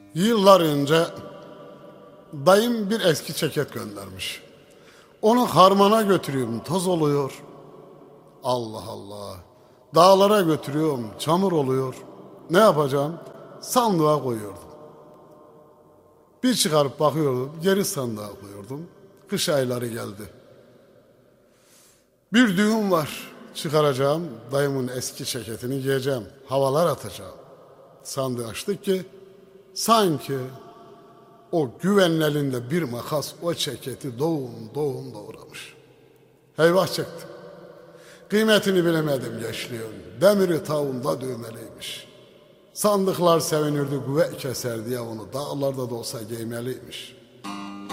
Yıllar önce dayım bir eski ceket göndermiş. Onu harmana götürüyorum, toz oluyor. Allah Allah. Dağlara götürüyorum, çamur oluyor. Ne yapacağım? Sandığa koyuyordum. Bir çıkarıp bakıyordum, geri sandığa koyuyordum. Kış ayları geldi. Bir düğün var. Çıkaracağım, dayımın eski ceketini giyeceğim. Havalar atacağım. Sandığı açtık ki sanki o güvenin elinde bir makas o ceketi doğramış. Eyvah çektim. Kıymetini bilemedim gençliğim. Demiri tavuğunda düğmeliymiş. Sandıklar sevinirdi, güve keser diye onu dağlarda da olsa giymeliymiş.